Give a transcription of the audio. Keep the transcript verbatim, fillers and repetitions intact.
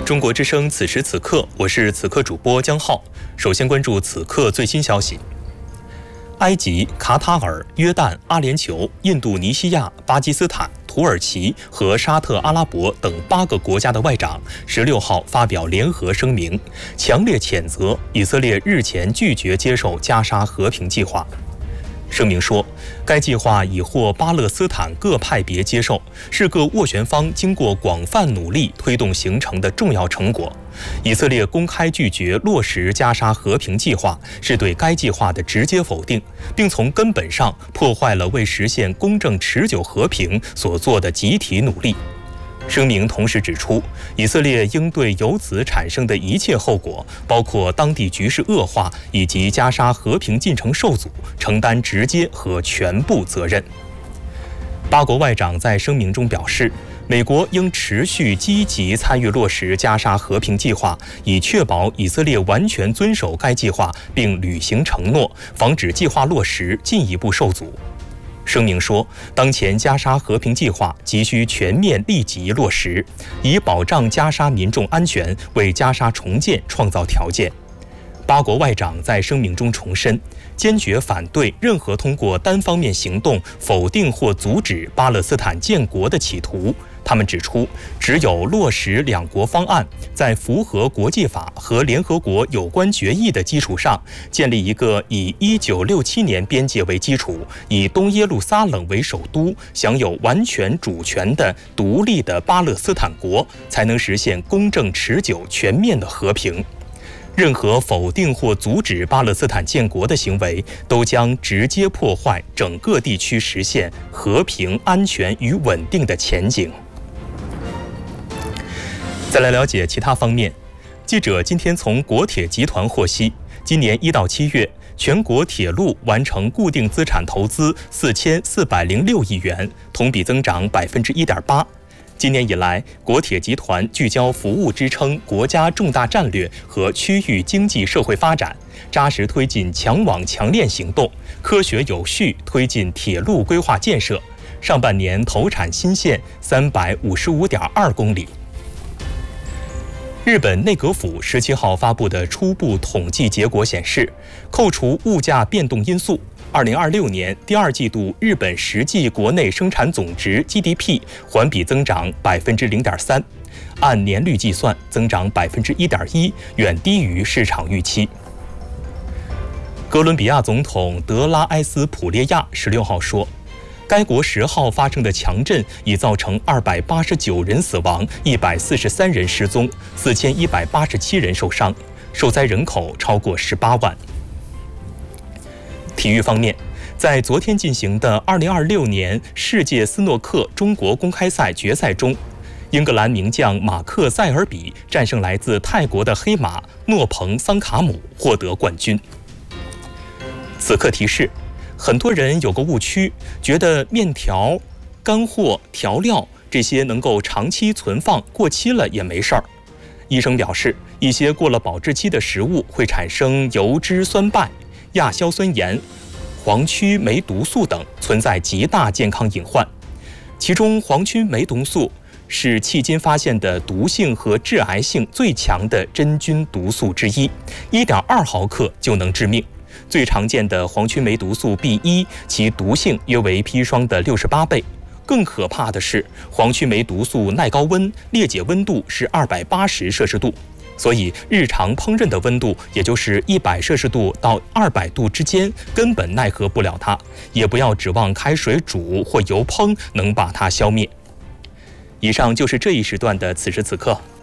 中国之声此时此刻，我是此刻主播江浩。首先关注此刻最新消息。埃及、卡塔尔、约旦、阿联酋、印度尼西亚、巴基斯坦、土耳其和沙特阿拉伯等八个国家的外长十六号发表联合声明，强烈谴责以色列日前拒绝接受加沙和平计划。声明说，该计划已获巴勒斯坦各派别接受，是各斡旋方经过广泛努力推动形成的重要成果。以色列公开拒绝落实加沙和平计划，是对该计划的直接否定，并从根本上破坏了为实现公正持久和平所做的集体努力。声明同时指出，以色列应对由此产生的一切后果，包括当地局势恶化以及加沙和平进程受阻，承担直接和全部责任。八国外长在声明中表示，美国应持续积极参与落实加沙和平计划，以确保以色列完全遵守该计划并履行承诺，防止计划落实进一步受阻。声明说，当前加沙和平计划急需全面立即落实，以保障加沙民众安全，为加沙重建创造条件。八国外长在声明中重申，坚决反对任何通过单方面行动否定或阻止巴勒斯坦建国的企图。他们指出，只有落实两国方案，在符合国际法和联合国有关决议的基础上，建立一个以一九六七年边界为基础，以东耶路撒冷为首都，享有完全主权的独立的巴勒斯坦国，才能实现公正、持久、全面的和平。任何否定或阻止巴勒斯坦建国的行为，都将直接破坏整个地区实现和平、安全与稳定的前景。再来了解其他方面，记者今天从国铁集团获悉，今年一到七月，全国铁路完成固定资产投资四千四百零六亿元，同比增长百分之一点八。今年以来，国铁集团聚焦服务支撑国家重大战略和区域经济社会发展，扎实推进强网强链行动，科学有序推进铁路规划建设。上半年投产新线三百五十五点二公里。日本内阁府十七号发布的初步统计结果显示，扣除物价变动因素，二零二六年第二季度日本实际国内生产总值 G D P 环比增长百分之零点三，按年率计算增长百分之一点一，远低于市场预期。哥伦比亚总统德拉埃斯普列亚十六号说，该国十号发生的强震已造成二百八十九人死亡，一百四十三人失踪，四千一百八十七人受伤，受灾人口超过十八万。体育方面，在昨天进行的二零二六年世界斯诺克中国公开赛决赛中，英格兰名将马克·塞尔比战胜来自泰国的黑马诺彭·桑卡姆，获得冠军。此刻提示，很多人有个误区，觉得面条、干货、调料这些能够长期存放，过期了也没事儿。医生表示，一些过了保质期的食物会产生油脂酸败、亚硝酸盐、黄曲霉毒素等，存在极大健康隐患。其中，黄曲霉毒素是迄今发现的毒性和致癌性最强的真菌毒素之一， 一点二毫克就能致命。最常见的黄曲霉毒素 B 一， 其毒性约为砒霜的六十八倍。更可怕的是，黄曲霉毒素耐高温，裂解温度是二百八十摄氏度，所以日常烹饪的温度也就是一百摄氏度到二百度之间，根本奈何不了它，也不要指望开水煮或油烹能把它消灭。以上就是这一时段的此时此刻，